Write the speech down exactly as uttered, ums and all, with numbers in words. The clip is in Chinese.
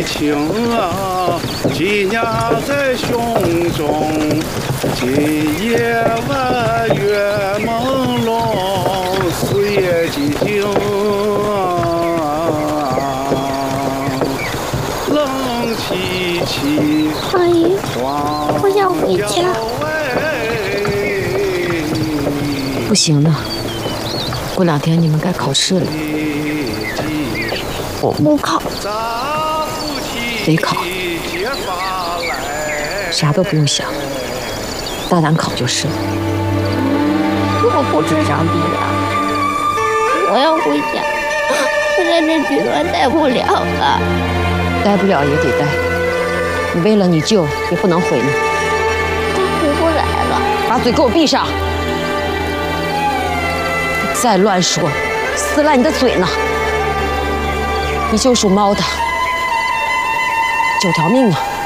情啊，紧压在胸中。今夜晚月朦胧，四野寂静，冷凄凄。 阿姨，我想回家。 不行了，过两天你们该考试了。 我不考， 得考，啥都不用想，大胆考就是了。 我不吃上地了，我要回家，我在这剧团待不了了。 待不了也得待，你为了你舅也不能回呢。 我回不来了。 把嘴给我闭上！你再乱说，撕烂你的嘴呢！你就属猫的，九条命啊！